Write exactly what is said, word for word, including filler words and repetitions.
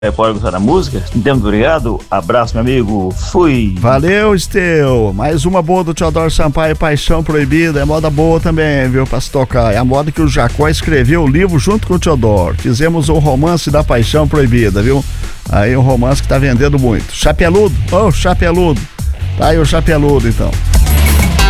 É, pode gostar da música? Então, obrigado. Abraço, meu amigo. Fui. Valeu, Esteu. Mais uma boa do Teodoro Sampaio, Paixão Proibida. É moda boa também, viu, pra se tocar. É a moda que o Jacó escreveu o livro junto com o Teodoro. Fizemos o romance da Paixão Proibida, viu? Aí um romance que tá vendendo muito. Chapeludo? Ô, oh, Chapeludo. Tá aí o Chapeludo, então.